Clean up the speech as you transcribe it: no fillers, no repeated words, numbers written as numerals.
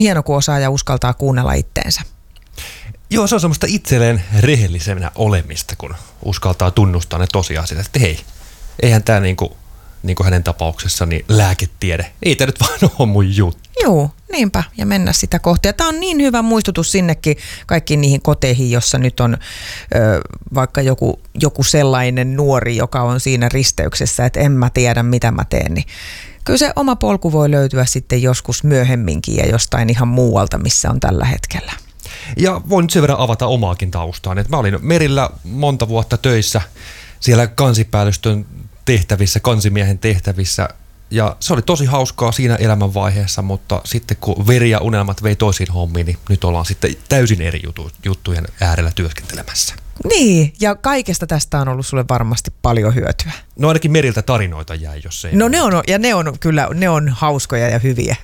hieno, kun osaa ja uskaltaa kuunnella itteensä. Joo, se on semmoista itselleen rehellisenä olemista, kun uskaltaa tunnustaa ne tosiasiat, että hei, eihän tämä niin kuin hänen tapauksessaan niin lääketiede, ei tämä nyt vaan ole mun juttu. Joo, niinpä, ja mennä sitä kohti. Ja tämä on niin hyvä muistutus sinnekin kaikkiin niihin koteihin, jossa nyt on vaikka joku sellainen nuori, joka on siinä risteyksessä, että en mä tiedä, mitä mä teen, niin kyllä se oma polku voi löytyä sitten joskus myöhemminkin ja jostain ihan muualta, missä on tällä hetkellä. Ja voin nyt sen verran avata omaakin taustaan, että mä olin Merillä monta vuotta töissä siellä kansipäällystön tehtävissä, kansimiehen tehtävissä, ja se oli tosi hauskaa siinä elämänvaiheessa, mutta sitten kun veri ja unelmat vei toisiin hommiin, niin nyt ollaan sitten täysin eri juttujen äärellä työskentelemässä. Niin, ja kaikesta tästä on ollut sulle varmasti paljon hyötyä. No ainakin Meriltä tarinoita jäi, jos ei. No ne on hauskoja ja hyviä.